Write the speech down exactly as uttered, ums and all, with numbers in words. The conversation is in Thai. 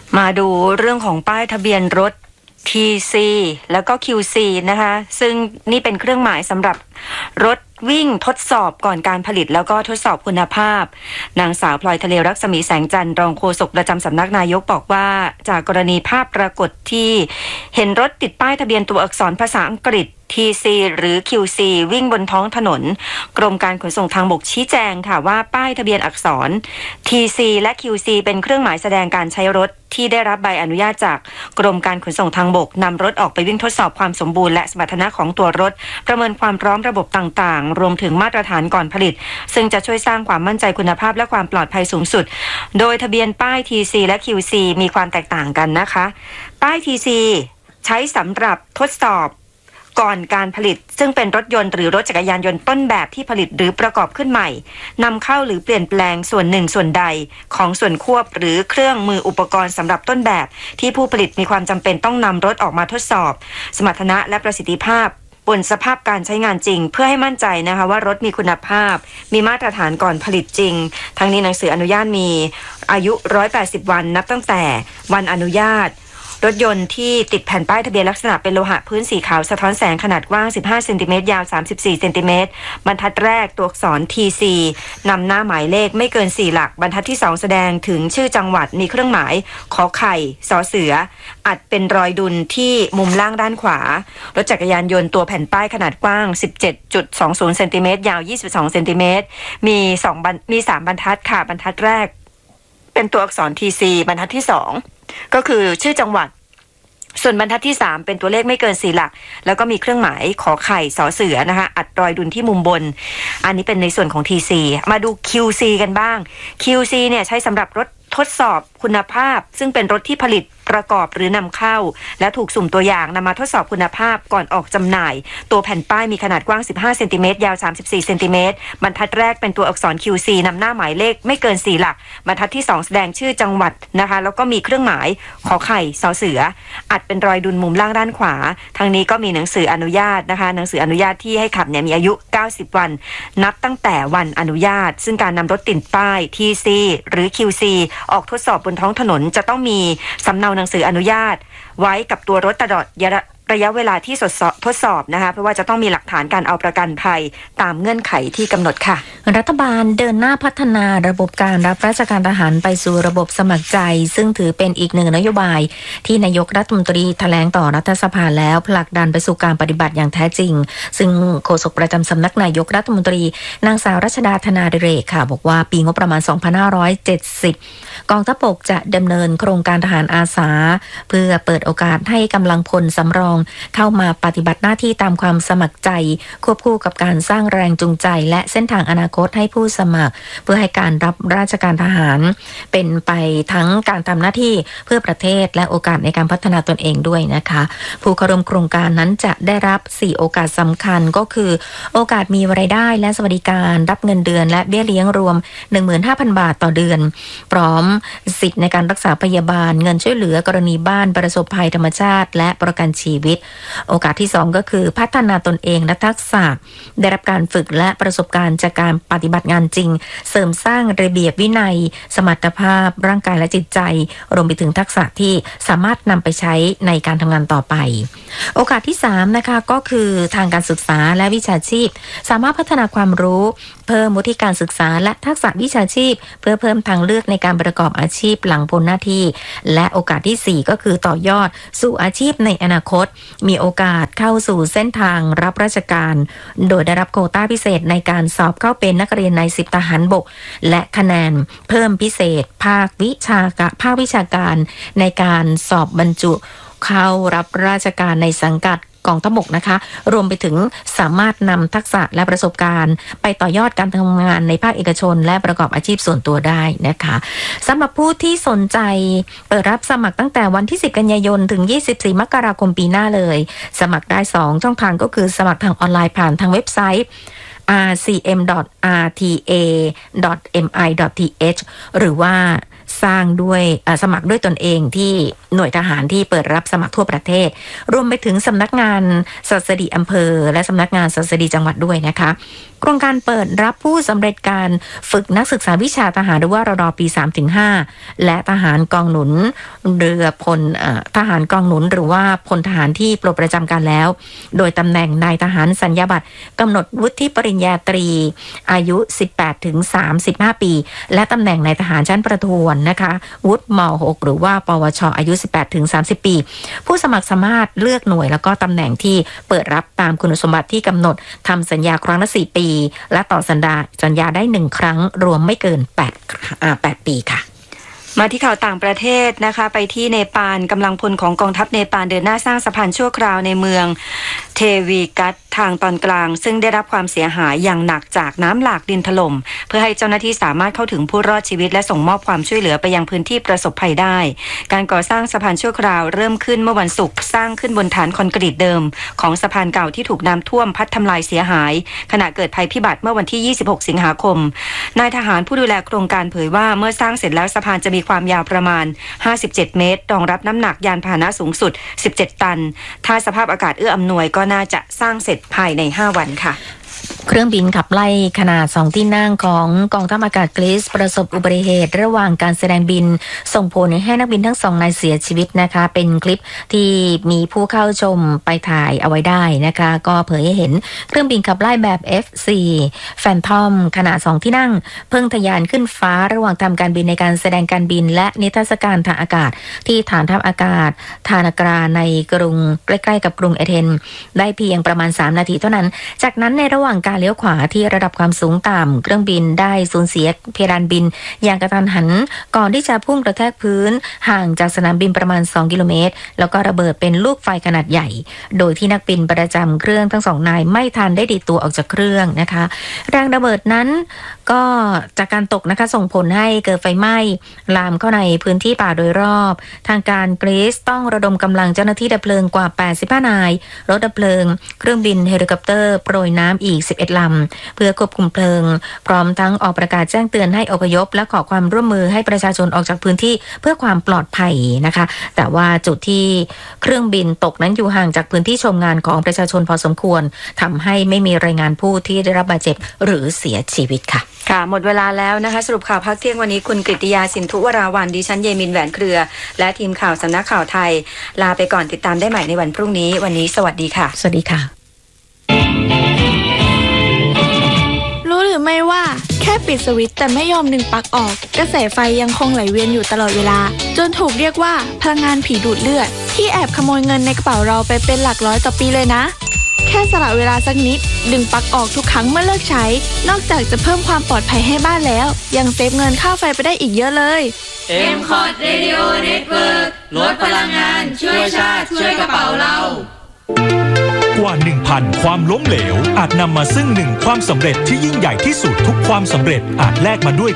มาดูเรื่องของป้ายทะเบียนรถ ที ซี แล้วก็ คิว ซี นะคะซึ่งนี่เป็นเครื่องหมายสำหรับรถวิ่งทดสอบก่อนการผลิตแล้วก็ทดสอบคุณภาพนางสาวพลอยทะเลรักษมีแสงจันทร์รองโฆษกประจำสำนักนายกบอกว่าจากกรณีภาพปรากฏที่เห็นรถติดป้ายทะเบียนตัวอักษรภาษาอังกฤษ ที ซี หรือ คิว ซี วิ่งบนท้องถนนกรมการขนส่งทางบกชี้แจงค่ะว่าป้ายทะเบียนอักษร ที ซี และ คิว ซี เป็นเครื่องหมายแสดงการใช้รถที่ได้รับใบอนุญาตจากกรมการขนส่งทางบกนำรถออกไปวิ่งทดสอบความสมบูรณ์และสมรรถนะของตัวรถประเมินความพร้อมระบบต่างๆรวมถึงมาตรฐานก่อนผลิตซึ่งจะช่วยสร้างความมั่นใจคุณภาพและความปลอดภัยสูงสุดโดยทะเบียนป้าย ที ซี และ คิว ซี มีความแตกต่างกันนะคะป้าย ที ซี ใช้สำหรับทดสอบก่อนการผลิตซึ่งเป็นรถยนต์หรือรถจักรยานยนต์ต้นแบบที่ผลิตหรือประกอบขึ้นใหม่นำเข้าหรือเปลี่ยนแปลงส่วนหนึ่งส่วนใดของส่วนควบหรือเครื่องมืออุปกรณ์สำหรับต้นแบบที่ผู้ผลิตมีความจำเป็นต้องนำรถออกมาทดสอบสมรรถนะและประสิทธิภาพบนสภาพการใช้งานจริงเพื่อให้มั่นใจนะคะว่ารถมีคุณภาพมีมาตรฐานก่อนผลิตจริงทั้งนี้หนังสืออนุญาตมีอายุหนึ่งร้อยแปดสิบวันนับตั้งแต่วันอนุญาตรถยนต์ที่ติดแผ่นป้ายทะเบียนลักษณะเป็นโลหะพื้นสีขาวสะท้อนแสงขนาดกว้างสิบห้าเซนติเมตรยาวสามสิบสี่เซนติเมตรบรรทัดแรกตัวอักษร ที ซี นำหน้าหมายเลขไม่เกินสี่หลักบรรทัดที่สองแสดงถึงชื่อจังหวัดมีเครื่องหมายขอไข่สอเสืออัดเป็นรอยดุลที่มุมล่างด้านขวารถจักรยานยนต์ตัวแผ่นป้ายขนาดกว้าง สิบเจ็ดจุดสองศูนย์เซนติเมตรยาวยี่สิบสองเซนติเมตรมีสองบรรมีสามบรรทัดค่ะบรรทัดแรกเป็นตัวอักษร ที ซี บรรทัดที่สองก็คือชื่อจังหวัดส่วนบรรทัดที่สามเป็นตัวเลขไม่เกินสี่หลักแล้วก็มีเครื่องหมายขอไข่สอเสือนะคะอัดรอยดุลที่มุมบนอันนี้เป็นในส่วนของ ที ซี มาดู คิว ซี กันบ้าง คิว ซี เนี่ยใช้สำหรับรถทดสอบคุณภาพซึ่งเป็นรถที่ผลิตประกอบหรือนำเข้าและถูกสุ่มตัวอย่างนำมาทดสอบคุณภาพก่อนออกจำหน่ายตัวแผ่นป้ายมีขนาดกว้างสิบห้าเซนติเมตรยาวสามสิบสี่เซนติเมตรบรรทัดแรกเป็นตัวอักษร คิว ซี นำหน้าหมายเลขไม่เกินสี่หลักบรรทัดที่สองแสดงชื่อจังหวัดนะคะแล้วก็มีเครื่องหมายขอไข่สอเสืออัดเป็นรอยดุลมุมล่างด้านขวาทางนี้ก็มีหนังสืออนุญาตนะคะหนังสืออนุญาตที่ให้ขับเนี่ยมีอายุเก้าสิบวันนับตั้งแต่วันอนุญาตซึ่งการนำรถติดป้าย ที ซี หรือ คิว ซี ออกทดสอบบนท้องถนนจะต้องมีสำเนาหนังสืออนุญาตไว้กับตัวรถตลอดระยะเวลาที่ทดสอบนะคะเพราะว่าจะต้องมีหลักฐานการเอาประกันภัยตามเงื่อนไขที่กำหนดค่ะรัฐบาลเดินหน้าพัฒนาระบบการรับราชการทหารไปสู่ระบบสมัครใจซึ่งถือเป็นอีกหนึ่งนโยบายที่นายกรัฐมนตรีแถลงต่อรัฐสภาแล้วผลักดันไปสู่การปฏิบัติอย่างแท้จริงซึ่งโฆษกประจำสำนักนายกรัฐมนตรีนางสาวรัชดาธนาดิเรกค่ะบอกว่าปีงบประมาณสองพันห้าร้อยเจ็ดสิบกองทัพบกจะดำเนินโครงการทหารอาสาเพื่อเปิดโอกาสให้กำลังพลสำรองเข้ามาปฏิบัติหน้าที่ตามความสมัครใจควบคู่กับการสร้างแรงจูงใจและเส้นทางอนาคตให้ผู้สมัครเพื่อให้การรับราชการทหารเป็นไปทั้งการทำหน้าที่เพื่อประเทศและโอกาสในการพัฒนาตนเองด้วยนะคะผู้เข้าร่วมโครงการนั้นจะได้รับสี่โอกาสสำคัญก็คือโอกาสมีรายได้และสวัสดิการรับเงินเดือนและเบี้ยเลี้ยงรวม หนึ่งหมื่นห้าพัน บาทต่อเดือนพร้อมสิทธิ์ในการรักษาพยาบาลเงินช่วยเหลือกรณีบ้านประสบภัยธรรมชาติและประกันชีวิตโอกาสที่สองก็คือพัฒนาตนเองและทักษะได้รับการฝึกและประสบการณ์จากการปฏิบัติงานจริงเสริมสร้างระเบียบวินัยสมรรถภาพร่างกายและจิตใจรวมไปถึงทักษะที่สามารถนำไปใช้ในการทำงานต่อไปโอกาสที่สามนะคะก็คือทางการศึกษาและวิชาชีพสามารถพัฒนาความรู้เพิ่มวุฒิการศึกษาและทักษะวิชาชีพเพื่อเพิ่มทางเลือกในการประกอบอาชีพหลังพ้นหน้าที่และโอกาสที่สี่ก็คือต่อยอดสู่อาชีพในอนาคตมีโอกาสเข้าสู่เส้นทางรับราชการโดยได้รับโควต้าพิเศษในการสอบเข้าเป็นนักเรียนในสิบทหารบกและคะแนนเพิ่มพิเศษภาควิชาการภาควิชาการในการสอบบรรจุเข้ารับราชการในสังกัดกองทัพบกนะคะรวมไปถึงสามารถนำทักษะและประสบการณ์ไปต่อยอดการทำงานในภาคเอกชนและประกอบอาชีพส่วนตัวได้นะคะสำหรับผู้ที่สนใจเปิดรับสมัครตั้งแต่วันที่สิบกันยายนถึงยี่สิบสี่มกราคมปีหน้าเลยสมัครได้สองช่องทางก็คือสมัครทางออนไลน์ผ่านทางเว็บไซต์ อาร์ ซี เอ็ม ดอท อาร์ ที เอ ดอท เอ็ม ไอ ดอท ที เอช หรือว่าสร้างด้วยสมัครด้วยตนเองที่หน่วยทหารที่เปิดรับสมัครทั่วประเทศรวมไปถึงสำนักงานศัสดีอำเภอและสำนักงานศัสดีจังหวัดด้วยนะคะโครงการเปิดรับผู้สำเร็จการฝึกนักศึกษาวิชาทหารหรือว่ารดปี สามถึงห้า และทหารกองหนุนเรือพลทหารกองหนุนหรือว่าพลทหารที่ปลดประจำการแล้วโดยตำแหน่งนายทหารสัญญาบัตรกำหนดวุฒิปริญญาตรีอายุ สิบแปดถึงสามสิบห้า ปีและตำแหน่งนายทหารชั้นประทวนนะคะวุฒิม หก หรือว่าปวชอายุ สิบแปดถึงสามสิบ ปีผู้สมัครสามารถเลือกหน่วยแล้วก็ตำแหน่งที่เปิดรับตามคุณสมบัติที่กำหนดทำสัญญาครั้งละสี่ปีและต่อสัญญาสัญญาได้หนึ่งครั้งรวมไม่เกินแปดอ่าแปดปีค่ะมาที่ข่าวต่างประเทศนะคะไปที่เนปาลกำลังพลของกองทัพเนปาลเดินหน้าสร้างสะพานชั่วคราวในเมืองเทวีกัตทางตอนกลางซึ่งได้รับความเสียหายอย่างหนักจากน้ำหลากดินถล่มเพื่อให้เจ้าหน้าที่สามารถเข้าถึงผู้รอดชีวิตและส่งมอบความช่วยเหลือไปยังพื้นที่ประสบภัยได้การก่อสร้างสะพานชั่วคราวเริ่มขึ้นเมื่อวันศุกร์สร้างขึ้นบนฐานคอนกรีตเดิมของสะพานเก่าที่ถูกน้ำท่วมพัดทำลายเสียหายขณะเกิดภัยพิบัติเมื่อวันที่ยี่สิบหกสิงหาคมนายทหารผู้ดูแลโครงการเผยว่าเมื่อสร้างเสร็จแล้วสะพานจะมีความยาวประมาณห้าสิบเจ็ดเมตรรองรับน้ำหนักยานพาหนะสูงสุดสิบเจ็ดตันถ้าสภาพอากาศเอื้ออำนวยก็น่าจะสร้างเสร็จภายในห้าวันค่ะเครื่องบินขับไล่ขนาดสองที่นั่งของกองทัพอากาศกรีซประสบอุบัติเหตุระหว่างการแสดงบินส่งผลให้นักบินทั้งสองนายเสียชีวิตนะคะเป็นคลิปที่มีผู้เข้าชมไปถ่ายเอาไว้ได้นะคะก็เผยให้เห็นเครื่องบินขับไล่แบบ เอฟ โฟร์ Phantom ขนาดสองที่นั่งเพิ่งทะยานขึ้นฟ้าระหว่างทำการบินในการแสดงการบินและนิทรรศการทางอากาศที่ฐานทัพอากาศทานากราในกรุงใกล้ๆกับกรุงเอเธนได้เพียงประมาณสามนาทีเท่านั้นจากนั้นในระหว่างการเลี้ยวขวาที่ระดับความสูงต่ำเครื่องบินได้สูญเสียเพดานบินอย่างกระทันหันก่อนที่จะพุ่งกระแทกพื้นห่างจากสนามบินประมาณสองกิโลเมตรแล้วก็ระเบิดเป็นลูกไฟขนาดใหญ่โดยที่นักบินประจำเครื่องทั้งสองนายไม่ทันได้ดีดตัวออกจากเครื่องนะคะแรงระเบิดนั้นก็จากการตกนะคะส่งผลให้เกิดไฟไหม้ลามเข้าในพื้นที่ป่าโดยรอบทางการกรีซต้องระดมกำลังเจ้าหน้าที่ดับเพลิงกว่าแปดสิบห้านายรถดับเพลิงเครื่องบินเฮลิคอปเตอร์โปรยน้ำอีกสิบเอ็ดลำเพื่อควบคุมเพลิงพร้อมทั้งออกประกาศแจ้งเตือนให้อพยพและขอความร่วมมือให้ประชาชนออกจากพื้นที่เพื่อความปลอดภัยนะคะแต่ว่าจุดที่เครื่องบินตกนั้นอยู่ห่างจากพื้นที่ชมงานของประชาชนพอสมควรทำให้ไม่มีรายงานผู้ที่ได้รับบาดเจ็บหรือเสียชีวิตค่ะค่ะหมดเวลาแล้วนะคะสรุปข่าวภาคเที่ยงวันนี้คุณกฤติยาสินธุวราวันดิฉันเยมินแหวนเครือและทีมข่าวสำนักข่าวไทยลาไปก่อนติดตามได้ใหม่ในวันพรุ่งนี้วันนี้สวัสดีค่ะสวัสดีค่ะรู้หรือไม่ว่าแค่ปิดสวิตช์แต่ไม่ยอมดึงปลั๊กออกกระแสไฟยังคงไหลเวียนอยู่ตลอดเวลาจนถูกเรียกว่าพลังงานผีดูดเลือดที่แอบขโมยเงินในกระเป๋าเราไปเป็นหลักร้อยต่อปีเลยนะแค่สละเวลาสักนิดดึงปลั๊กออกทุกครั้งเมื่อเลิกใช้นอกจากจะเพิ่มความปลอดภัยให้บ้านแล้วยังเซฟเงินค่าไฟไปได้อีกเยอะเลยเอ็ม คอร์ด Radio Network ลดพลังงานช่วยชาติช่วยกระเป๋าเรากว่า หนึ่งพัน ความล้มเหลวอาจนำมาซึ่งหนึ่งความสำเร็จที่ยิ่งใหญ่ที่สุดทุกความสำเร็จอาจแลกมาด้วย